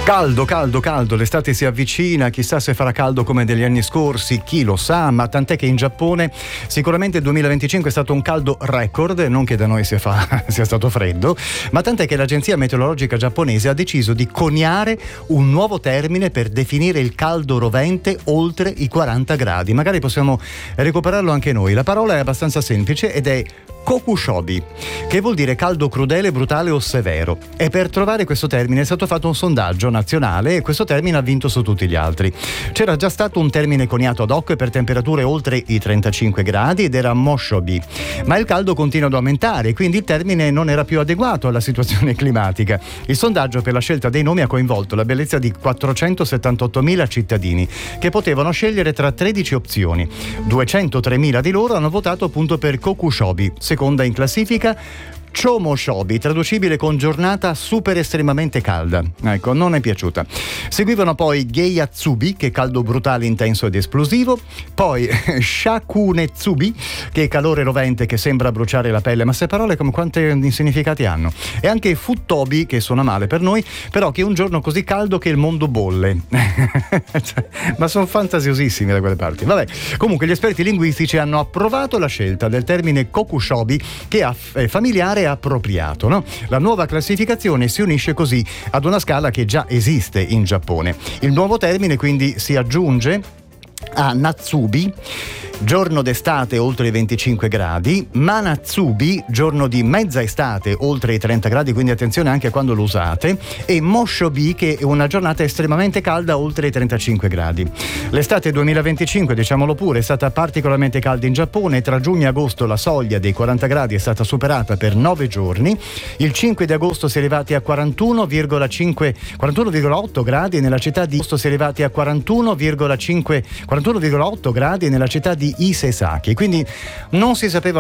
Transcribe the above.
Caldo, caldo, caldo, l'estate si avvicina, chissà se farà caldo come degli anni scorsi, chi lo sa, ma tant'è che in Giappone sicuramente il 2025 è stato un caldo record, non che da noi sia stato freddo, ma tant'è che l'agenzia meteorologica giapponese ha deciso di coniare un nuovo termine per definire il caldo rovente oltre i 40 gradi. Magari possiamo recuperarlo anche noi. La parola è abbastanza semplice ed è kokushobi, che vuol dire caldo crudele, brutale o severo. E per trovare questo termine è stato fatto un sondaggio nazionale e questo termine ha vinto su tutti gli altri. C'era già stato un termine coniato ad hoc per temperature oltre i 35 gradi ed era moshobi, ma il caldo continua ad aumentare e quindi il termine non era più adeguato alla situazione climatica. Il sondaggio per la scelta dei nomi ha coinvolto la bellezza di 478.000 cittadini che potevano scegliere tra 13 opzioni. 203.000 di loro hanno votato appunto per kokushobi, seconda in classifica Chomoshobi, traducibile con giornata super estremamente calda. Ecco, non è piaciuta. Seguivano poi Geiyatsubi, che è caldo brutale, intenso ed esplosivo, poi Shakunetsubi, che è calore rovente che sembra bruciare la pelle, ma queste parole come quanti significati hanno? E anche Futtobi, che suona male per noi, però che è un giorno così caldo che il mondo bolle. Ma sono fantasiosissimi da quelle parti. Vabbè, comunque gli esperti linguistici hanno approvato la scelta del termine kokushobi, che è familiare e appropriato, no? La nuova classificazione si unisce così ad una scala che già esiste in Giappone. Il nuovo termine quindi si aggiunge a Natsubi, giorno d'estate oltre i 25 gradi, Manatsubi, giorno di mezza estate oltre i 30 gradi, quindi attenzione anche a quando lo usate, e Moshobi, che è una giornata estremamente calda oltre i 35 gradi. L'estate 2025, diciamolo pure, è stata particolarmente calda in Giappone. Tra giugno e agosto la soglia dei 40 gradi è stata superata per 9 giorni. Il 5 di agosto si è arrivati a 41,8 gradi nella città di agosto si è arrivati a 41,8 gradi nella città di Ise Saki, quindi non si sapeva